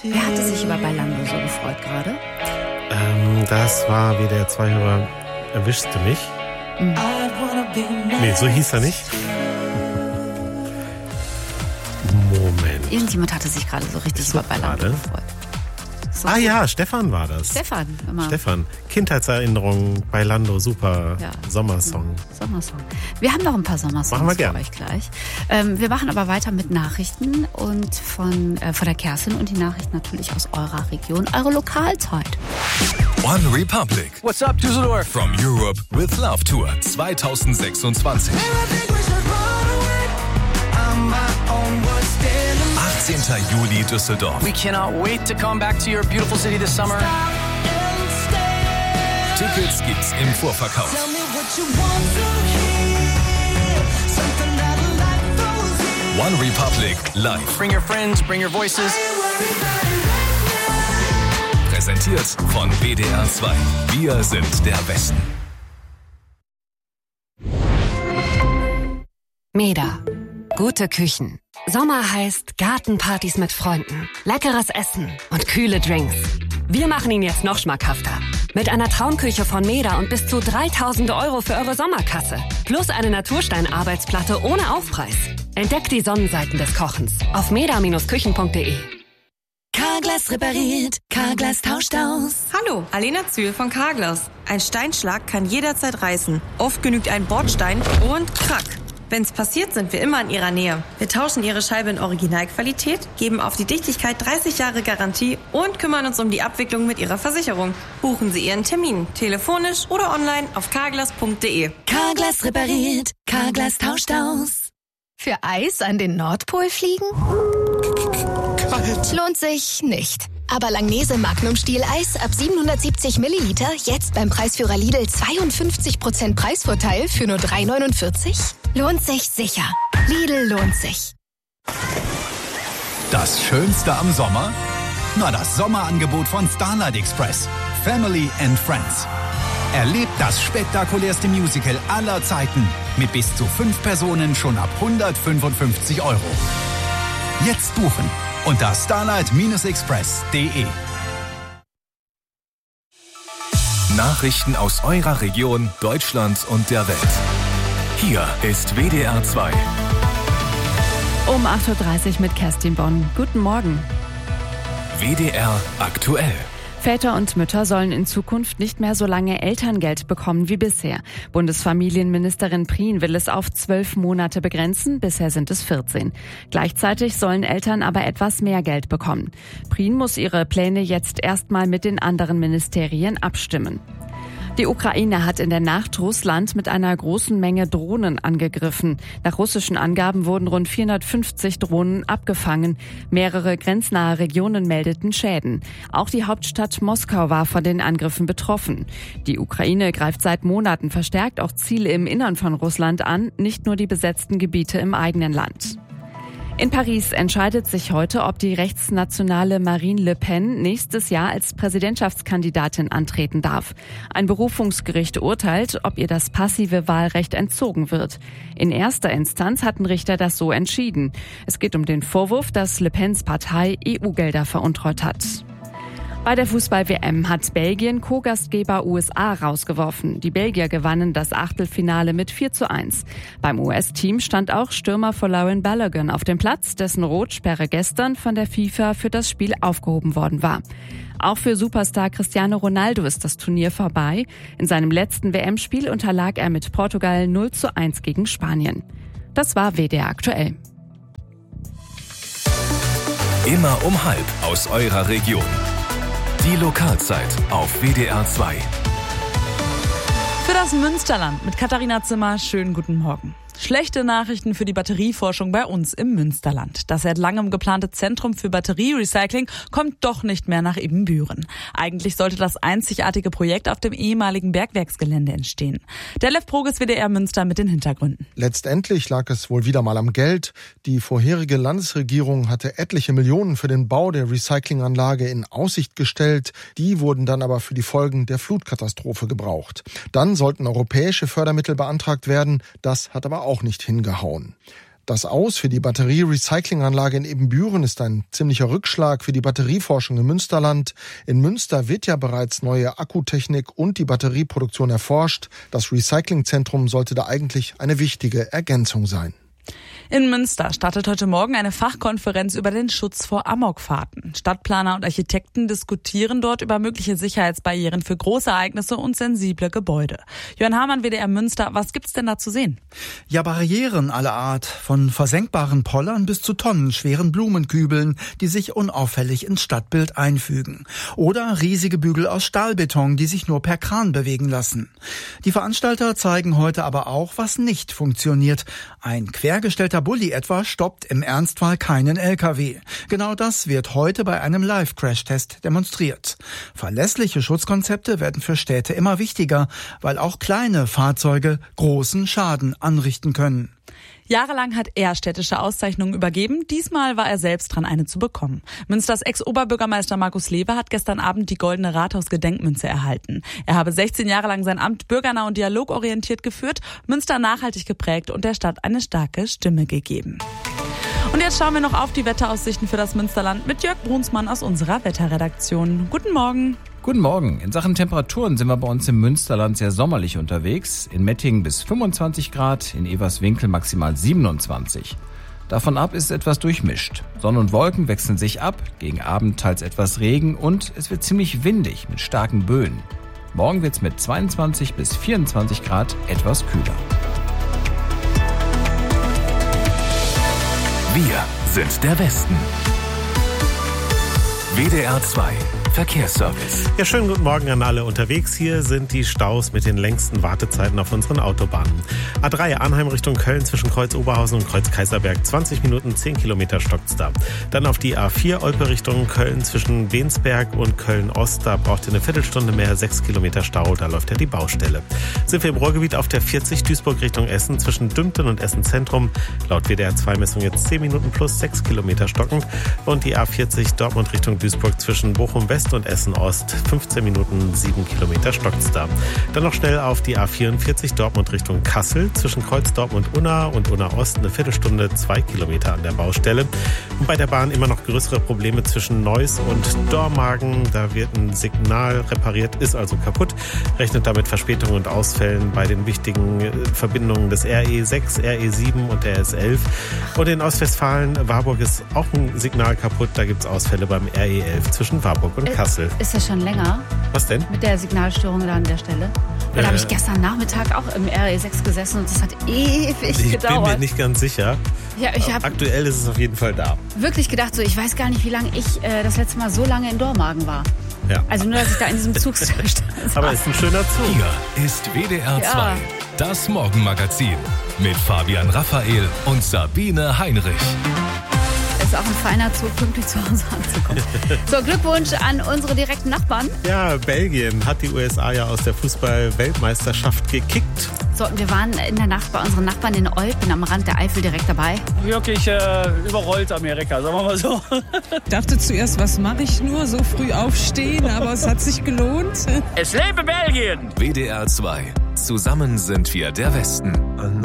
Wer hatte sich über Bailando so gefreut gerade? Das war WDR 2-Hörer Erwischst du mich? Nee, so hieß er nicht. Moment. Irgendjemand hatte sich gerade so richtig über Bailando gefreut. So ja, Stefan war das. Stefan. Kindheitserinnerungen, Bailando, super. Ja. Sommersong. Wir haben noch ein paar Sommersongs für euch gleich. Wir machen aber weiter mit Nachrichten und von der Kerstin und die Nachrichten natürlich aus eurer Region, eure Lokalzeit. One Republic. What's up, Düsseldorf? From Europe with Love Tour 2026. 18. Juli Düsseldorf. We cannot wait to come back to your beautiful city this summer. Tickets gibt's im Vorverkauf. One Republic live. Bring your friends, bring your voices. Präsentiert von WDR 2. Wir sind der Westen. Meda. Gute Küchen. Sommer heißt Gartenpartys mit Freunden, leckeres Essen und kühle Drinks. Wir machen ihn jetzt noch schmackhafter. Mit einer Traumküche von Meda und bis zu 3.000 € für eure Sommerkasse. Plus eine Naturstein-Arbeitsplatte ohne Aufpreis. Entdeckt die Sonnenseiten des Kochens auf meda-küchen.de. Carglass repariert, Carglass tauscht aus. Hallo, Alena Zühl von Carglass. Ein Steinschlag kann jederzeit reißen. Oft genügt ein Bordstein und krack. Wenn's passiert, sind wir immer in Ihrer Nähe. Wir tauschen Ihre Scheibe in Originalqualität, geben auf die Dichtigkeit 30 Jahre Garantie und kümmern uns um die Abwicklung mit Ihrer Versicherung. Buchen Sie Ihren Termin, telefonisch oder online auf carglass.de. Carglass repariert, Carglass tauscht aus. Für Eis an den Nordpol fliegen? Kalt. Lohnt sich nicht. Aber Langnese Magnum Stieleis ab 770 Milliliter jetzt beim Preisführer Lidl 52% Preisvorteil für nur 3,49? Lohnt sich sicher. Lidl lohnt sich. Das Schönste am Sommer? Na, das Sommerangebot von Starlight Express. Family and Friends. Erlebt das spektakulärste Musical aller Zeiten mit bis zu 5 Personen schon ab 155 €. Jetzt buchen unter starlight-express.de. Nachrichten aus eurer Region, Deutschland und der Welt. Hier ist WDR 2. Um 8.30 Uhr mit Kerstin Bonn. Guten Morgen. WDR aktuell. Väter und Mütter sollen in Zukunft nicht mehr so lange Elterngeld bekommen wie bisher. Bundesfamilienministerin Prien will es auf 12 Monate begrenzen, bisher sind es 14. Gleichzeitig sollen Eltern aber etwas mehr Geld bekommen. Prien muss ihre Pläne jetzt erstmal mit den anderen Ministerien abstimmen. Die Ukraine hat in der Nacht Russland mit einer großen Menge Drohnen angegriffen. Nach russischen Angaben wurden rund 450 Drohnen abgefangen. Mehrere grenznahe Regionen meldeten Schäden. Auch die Hauptstadt Moskau war von den Angriffen betroffen. Die Ukraine greift seit Monaten verstärkt auch Ziele im Innern von Russland an, nicht nur die besetzten Gebiete im eigenen Land. In Paris entscheidet sich heute, ob die rechtsnationale Marine Le Pen nächstes Jahr als Präsidentschaftskandidatin antreten darf. Ein Berufungsgericht urteilt, ob ihr das passive Wahlrecht entzogen wird. In erster Instanz hatten Richter das so entschieden. Es geht um den Vorwurf, dass Le Pens Partei EU-Gelder veruntreut hat. Bei der Fußball-WM hat Belgien Co-Gastgeber USA rausgeworfen. Die Belgier gewannen das Achtelfinale mit 4:1. Beim US-Team stand auch Stürmer Folarin Balogun auf dem Platz, dessen Rotsperre gestern von der FIFA für das Spiel aufgehoben worden war. Auch für Superstar Cristiano Ronaldo ist das Turnier vorbei. In seinem letzten WM-Spiel unterlag er mit Portugal 0:1 gegen Spanien. Das war WDR aktuell. Immer um 12 aus eurer Region. Die Lokalzeit auf WDR 2. Für das Münsterland mit Katharina Zimmer, schönen guten Morgen. Schlechte Nachrichten für die Batterieforschung bei uns im Münsterland. Das seit langem geplante Zentrum für Batterierecycling kommt doch nicht mehr nach Ibbenbüren. Eigentlich sollte das einzigartige Projekt auf dem ehemaligen Bergwerksgelände entstehen. Der Lev Proges WDR Münster mit den Hintergründen. Letztendlich lag es wohl wieder mal am Geld. Die vorherige Landesregierung hatte etliche Millionen für den Bau der Recyclinganlage in Aussicht gestellt. Die wurden dann aber für die Folgen der Flutkatastrophe gebraucht. Dann sollten europäische Fördermittel beantragt werden. Das hat aber auch nicht hingehauen. Das Aus für die Batterie-Recyclinganlage in Ebenbüren ist ein ziemlicher Rückschlag für die Batterieforschung im Münsterland. In Münster wird ja bereits neue Akkutechnik und die Batterieproduktion erforscht. Das Recyclingzentrum sollte da eigentlich eine wichtige Ergänzung sein. In Münster startet heute Morgen eine Fachkonferenz über den Schutz vor Amokfahrten. Stadtplaner und Architekten diskutieren dort über mögliche Sicherheitsbarrieren für große Ereignisse und sensible Gebäude. Jörn Hamann, WDR Münster, was gibt's denn da zu sehen? Ja, Barrieren aller Art, von versenkbaren Pollern bis zu tonnenschweren Blumenkübeln, die sich unauffällig ins Stadtbild einfügen. Oder riesige Bügel aus Stahlbeton, die sich nur per Kran bewegen lassen. Die Veranstalter zeigen heute aber auch, was nicht funktioniert. Ein quergestellter Bulli etwa stoppt im Ernstfall keinen LKW. Genau das wird heute bei einem Live-Crash-Test demonstriert. Verlässliche Schutzkonzepte werden für Städte immer wichtiger, weil auch kleine Fahrzeuge großen Schaden anrichten können. Jahrelang hat er städtische Auszeichnungen übergeben. Diesmal war er selbst dran, eine zu bekommen. Münsters Ex-Oberbürgermeister Markus Lewe hat gestern Abend die Goldene Rathaus-Gedenkmünze erhalten. Er habe 16 Jahre lang sein Amt bürgernah und dialogorientiert geführt, Münster nachhaltig geprägt und der Stadt eine starke Stimme gegeben. Und jetzt schauen wir noch auf die Wetteraussichten für das Münsterland mit Jörg Brunsmann aus unserer Wetterredaktion. Guten Morgen. Guten Morgen. In Sachen Temperaturen sind wir bei uns im Münsterland sehr sommerlich unterwegs. In Mettingen bis 25 Grad, in Everswinkel maximal 27. Davon ab ist es etwas durchmischt. Sonne und Wolken wechseln sich ab, gegen Abend teils etwas Regen und es wird ziemlich windig mit starken Böen. Morgen wird es mit 22 bis 24 Grad etwas kühler. Wir sind der Westen. WDR 2 Verkehrsservice. Ja, schönen guten Morgen an alle unterwegs. Hier sind die Staus mit den längsten Wartezeiten auf unseren Autobahnen. A3 Arnheim Richtung Köln zwischen Kreuz Oberhausen und Kreuz Kaiserberg. 20 Minuten, 10 Kilometer stockt's da. Dann auf die A4 Olpe Richtung Köln zwischen Bensberg und Köln-Ost. Da braucht ihr eine Viertelstunde mehr, 6 Kilometer Stau. Da läuft ja die Baustelle. Sind wir im Ruhrgebiet auf der 40 Duisburg Richtung Essen zwischen Dümpten und Essen Zentrum. Laut WDR 2 Messung jetzt 10 Minuten plus 6 Kilometer stockend. Und die A40 Dortmund Richtung Duisburg zwischen Bochum West und Essen Ost, 15 Minuten, 7 Kilometer stockt's da. Dann noch schnell auf die A44 Dortmund Richtung Kassel, zwischen Kreuz Dortmund-Unna und Unna Ost, eine Viertelstunde, 2 Kilometer an der Baustelle. Und bei der Bahn immer noch größere Probleme zwischen Neuss und Dormagen. Da wird ein Signal repariert, ist also kaputt. Rechnet damit Verspätungen und Ausfällen bei den wichtigen Verbindungen des RE6, RE7 und RS11. Und in Ostwestfalen, Warburg ist auch ein Signal kaputt. Da gibt's Ausfälle beim RE11 zwischen Warburg und Kassel. Ist das schon länger? Was denn? Mit der Signalstörung da an der Stelle? Da habe ich gestern Nachmittag auch im RE6 gesessen und das hat ewig gedauert. Ich bin mir nicht ganz sicher. Ja, aktuell ist es auf jeden Fall da. Wirklich gedacht, so ich weiß gar nicht, wie lange ich das letzte Mal so lange in Dormagen war. Ja. Also nur, dass ich da in diesem Zug stand. Aber ist ein schöner Zug. Hier ist WDR 2, das Morgenmagazin mit Fabian Raphael und Sabine Heinrich. Ist auch ein feiner Zug, pünktlich zu Hause anzukommen. So, Glückwunsch an unsere direkten Nachbarn. Ja, Belgien hat die USA ja aus der Fußball-Weltmeisterschaft gekickt. So, wir waren in der Nacht bei unseren Nachbarn in Olpen am Rand der Eifel direkt dabei. Wirklich überrollt Amerika, sagen wir mal so. Ich dachte zuerst, was mache ich nur, so früh aufstehen, aber es hat sich gelohnt. Es lebe Belgien! WDR 2, zusammen sind wir der Westen.